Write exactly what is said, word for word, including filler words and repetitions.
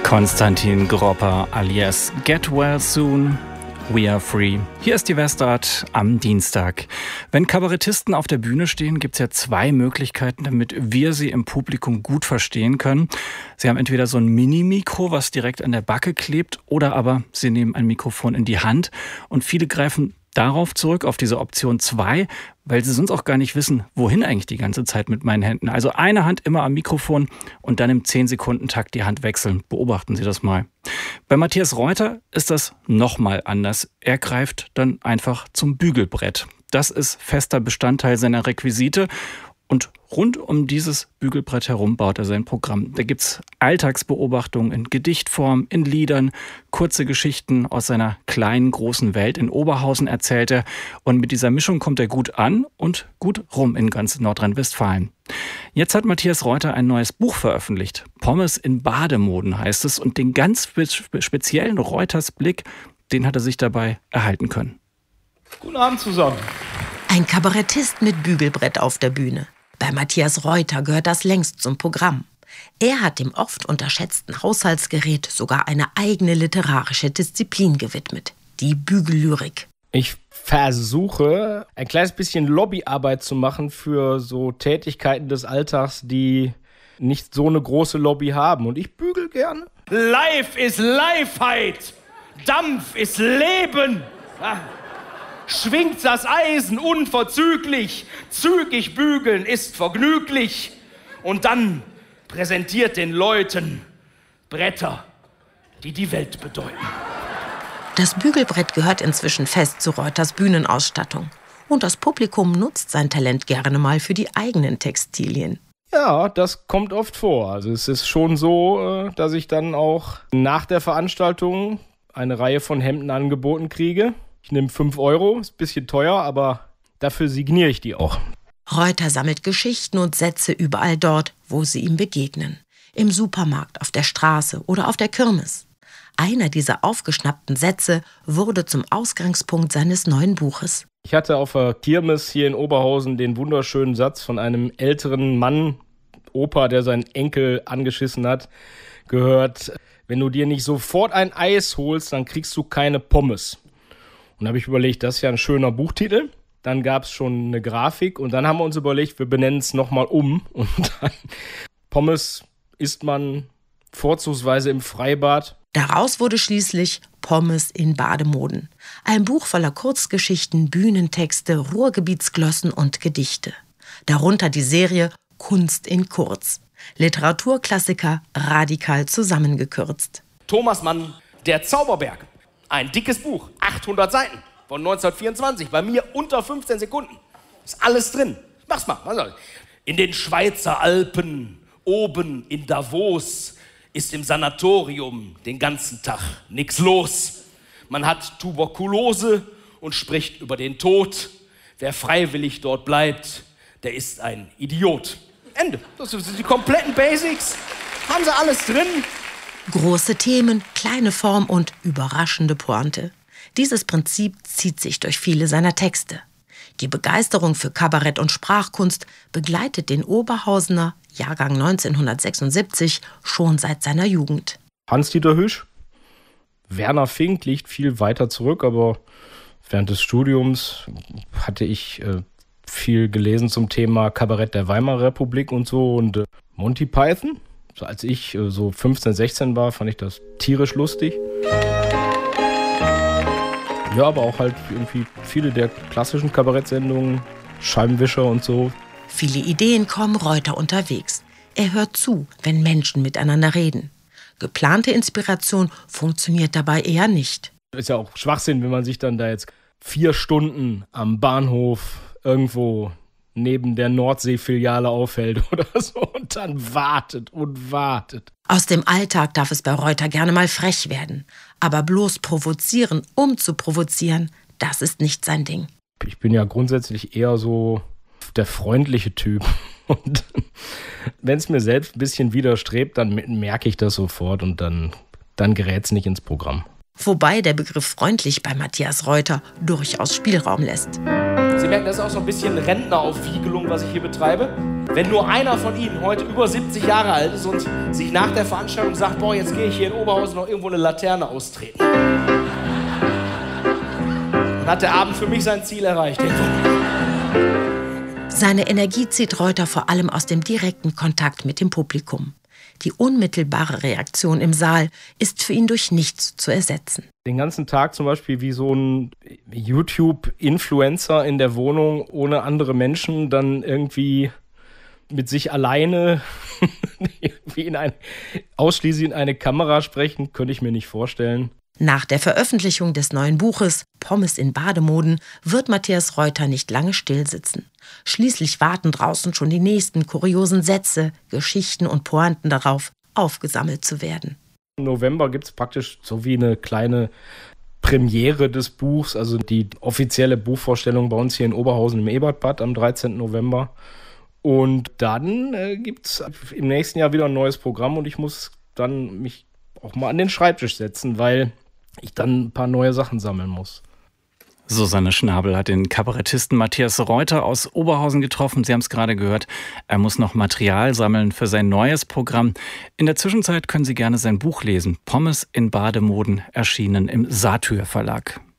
Konstantin Gropper alias Get Well Soon, We Are Free. Hier ist die Westart am Dienstag. Wenn Kabarettisten auf der Bühne stehen, gibt es ja zwei Möglichkeiten, damit wir sie im Publikum gut verstehen können. Sie haben entweder so ein Mini-Mikro, was direkt an der Backe klebt, oder aber sie nehmen ein Mikrofon in die Hand. Und viele greifen darauf zurück, auf diese Option zwei, weil sie sonst auch gar nicht wissen, wohin eigentlich die ganze Zeit mit meinen Händen. Also eine Hand immer am Mikrofon und dann im zehn Sekunden Takt die Hand wechseln. Beobachten Sie das mal. Bei Matthias Reuter ist das nochmal anders. Er greift dann einfach zum Bügelbrett. Das ist fester Bestandteil seiner Requisite. Und rund um dieses Bügelbrett herum baut er sein Programm. Da gibt's Alltagsbeobachtungen in Gedichtform, in Liedern, kurze Geschichten aus seiner kleinen, großen Welt. In Oberhausen erzählt er. Und mit dieser Mischung kommt er gut an und gut rum in ganz Nordrhein-Westfalen. Jetzt hat Matthias Reuter ein neues Buch veröffentlicht. Pommes in Bademoden heißt es. Und den ganz spe- speziellen Reuters Blick, den hat er sich dabei erhalten können. Guten Abend zusammen. Ein Kabarettist mit Bügelbrett auf der Bühne. Bei Matthias Reuter gehört das längst zum Programm. Er hat dem oft unterschätzten Haushaltsgerät sogar eine eigene literarische Disziplin gewidmet, die Bügellyrik. Ich versuche, ein kleines bisschen Lobbyarbeit zu machen für so Tätigkeiten des Alltags, die nicht so eine große Lobby haben. Und ich bügel gerne. Life ist Leifheit. Dampf ist Leben. Ah. Schwingt das Eisen unverzüglich, zügig bügeln ist vergnüglich. Und dann präsentiert den Leuten Bretter, die die Welt bedeuten. Das Bügelbrett gehört inzwischen fest zu Reuters Bühnenausstattung. Und das Publikum nutzt sein Talent gerne mal für die eigenen Textilien. Ja, das kommt oft vor. Also es ist schon so, dass ich dann auch nach der Veranstaltung eine Reihe von Hemden angeboten kriege. Ich nehme fünf Euro, ist ein bisschen teuer, aber dafür signiere ich die auch. Reuter sammelt Geschichten und Sätze überall dort, wo sie ihm begegnen. Im Supermarkt, auf der Straße oder auf der Kirmes. Einer dieser aufgeschnappten Sätze wurde zum Ausgangspunkt seines neuen Buches. Ich hatte auf der Kirmes hier in Oberhausen den wunderschönen Satz von einem älteren Mann, Opa, der seinen Enkel angeschissen hat, gehört: Wenn du dir nicht sofort ein Eis holst, dann kriegst du keine Pommes. Und da habe ich überlegt, das ist ja ein schöner Buchtitel. Dann gab es schon eine Grafik und dann haben wir uns überlegt, wir benennen es nochmal um. Und dann Pommes isst man vorzugsweise im Freibad. Daraus wurde schließlich Pommes in Bademoden. Ein Buch voller Kurzgeschichten, Bühnentexte, Ruhrgebietsglossen und Gedichte. Darunter die Serie Kunst in Kurz. Literaturklassiker radikal zusammengekürzt. Thomas Mann, Der Zauberberg. Ein dickes Buch, achthundert Seiten, von neunzehnhundertvierundzwanzig. Bei mir unter fünfzehn Sekunden. Ist alles drin. Mach's mal. In den Schweizer Alpen, oben in Davos, ist im Sanatorium den ganzen Tag nix los. Man hat Tuberkulose und spricht über den Tod. Wer freiwillig dort bleibt, der ist ein Idiot. Ende. Das sind die kompletten Basics. Haben sie alles drin. Große Themen, kleine Form und überraschende Pointe. Dieses Prinzip zieht sich durch viele seiner Texte. Die Begeisterung für Kabarett und Sprachkunst begleitet den Oberhausener, Jahrgang neunzehnhundertsechsundsiebzig, schon seit seiner Jugend. Hans-Dieter Hüsch, Werner Fink liegt viel weiter zurück, aber während des Studiums hatte ich äh, viel gelesen zum Thema Kabarett der Weimarer Republik und so. Und äh, Monty Python. So, als ich äh, so fünfzehn, sechzehn war, fand ich das tierisch lustig. Ja, aber auch halt irgendwie viele der klassischen Kabarettsendungen, Scheibenwischer und so. Viele Ideen kommen Reuter unterwegs. Er hört zu, wenn Menschen miteinander reden. Geplante Inspiration funktioniert dabei eher nicht. Ist ja auch Schwachsinn, wenn man sich dann da jetzt vier Stunden am Bahnhof irgendwo neben der Nordsee-Filiale aufhält oder so und dann wartet und wartet. Aus dem Alltag darf es bei Reuter gerne mal frech werden. Aber bloß provozieren, um zu provozieren, das ist nicht sein Ding. Ich bin ja grundsätzlich eher so der freundliche Typ. Und wenn es mir selbst ein bisschen widerstrebt, dann merke ich das sofort und dann, dann gerät es nicht ins Programm. Wobei der Begriff freundlich bei Matthias Reuter durchaus Spielraum lässt. Sie merken, das ist auch so ein bisschen Rentneraufwiegelung, was ich hier betreibe. Wenn nur einer von Ihnen heute über siebzig Jahre alt ist und sich nach der Veranstaltung sagt, boah, jetzt gehe ich hier in Oberhausen noch irgendwo eine Laterne austreten, dann hat der Abend für mich sein Ziel erreicht. Seine Energie zieht Reuter vor allem aus dem direkten Kontakt mit dem Publikum. Die unmittelbare Reaktion im Saal ist für ihn durch nichts zu ersetzen. Den ganzen Tag zum Beispiel wie so ein YouTube-Influencer in der Wohnung ohne andere Menschen dann irgendwie mit sich alleine wie in ein, ausschließlich in eine Kamera sprechen, könnte ich mir nicht vorstellen. Nach der Veröffentlichung des neuen Buches Pommes in Bademoden wird Matthias Reuter nicht lange stillsitzen. Schließlich warten draußen schon die nächsten kuriosen Sätze, Geschichten und Pointen darauf, aufgesammelt zu werden. Im November gibt es praktisch so wie eine kleine Premiere des Buchs, also die offizielle Buchvorstellung bei uns hier in Oberhausen im Ebertbad am dreizehnten November. Und dann äh, gibt es im nächsten Jahr wieder ein neues Programm und ich muss dann mich auch mal an den Schreibtisch setzen, weil ich dann ein paar neue Sachen sammeln muss. Susanne Schnabel hat den Kabarettisten Matthias Reuter aus Oberhausen getroffen. Sie haben es gerade gehört, er muss noch Material sammeln für sein neues Programm. In der Zwischenzeit können Sie gerne sein Buch lesen. Pommes in Bademoden, erschienen im Satyr Verlag.